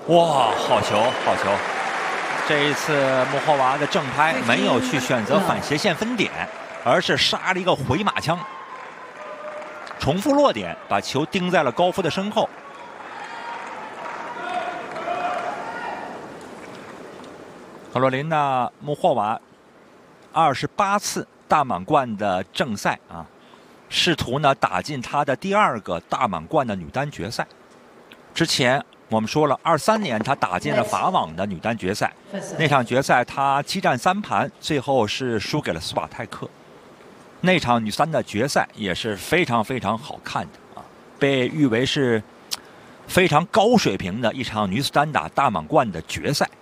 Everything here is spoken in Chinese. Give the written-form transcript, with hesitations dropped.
哇，好球，好球！这一次穆霍娃的正拍没有去选择反斜线分点，而是杀了一个回马枪，重复落点，把球钉在了高夫的身后。卡罗琳娜·穆霍娃28次大满贯的正赛啊，试图呢打进她的第2个大满贯的女单决赛。之前我们说了，23年她打进了法网的女单决赛，那场决赛她7战3盘，最后是输给了斯瓦泰克。那场女单的决赛也是非常非常好看的啊，被誉为是非常高水平的一场女子单打大满贯的决赛。